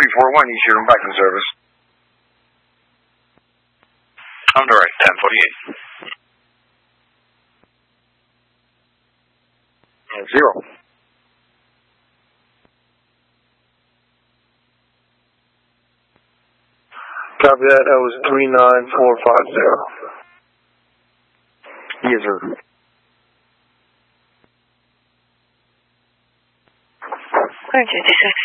341, Eastern Viking service. On direct, 1048. 0. Copy that. That was 39450. Yes, sir. Clear 226,